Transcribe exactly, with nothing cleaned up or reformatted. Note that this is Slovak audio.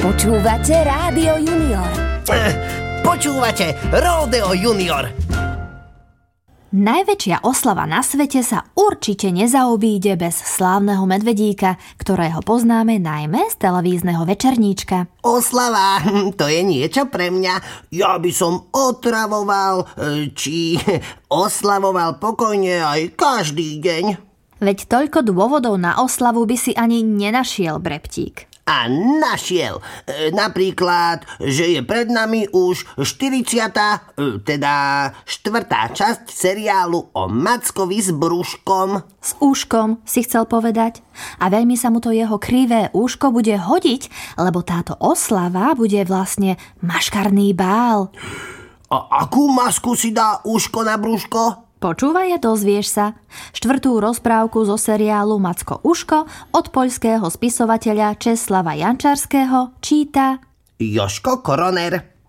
Počúvate Rádio Junior. Počúvate Ródeo Junior. Najväčšia oslava na svete sa určite nezaobíde bez slávneho medvedíka, ktorého poznáme najmä z televízneho večerníčka. Oslava, to je niečo pre mňa. Ja by som otravoval, či oslavoval pokojne aj každý deň. Veď toľko dôvodov na oslavu by si ani nenašiel, Breptík. A našiel. E, napríklad, že je pred nami už štyridsiata, e, teda štvrtá časť seriálu o Mackovi s brúškom. S úškom, si chcel povedať. A veľmi sa mu to jeho krivé úško bude hodiť, lebo táto oslava bude vlastne maškarný bál. A akú masku si dá úško na brúško? Počúvaj a dozvieš sa. Štvrtú rozprávku zo seriálu Macko Uško od poľského spisovateľa Česlava Jančarského číta Jožko Koroner.